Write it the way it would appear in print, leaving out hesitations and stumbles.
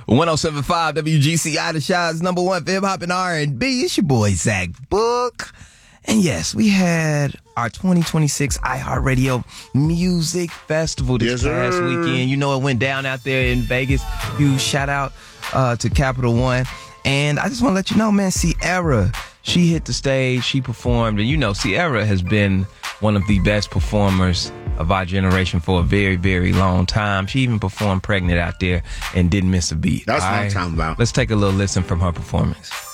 107.5 WGCI, the Shaw's number one for hip hop and R&B. It's your boy, Zach Book. And yes, we had our 2026 iHeartRadio Music Festival this past weekend. You know, it went down out there in Vegas. Huge shout out to Capital One. And I just want to let you know, man, Ciara, she hit the stage, she performed. And you know, Ciara has been one of the best performers of our generation for a very, very long time. She even performed pregnant out there and didn't miss a beat. That's what I'm talking about. Let's take a little listen from her performance.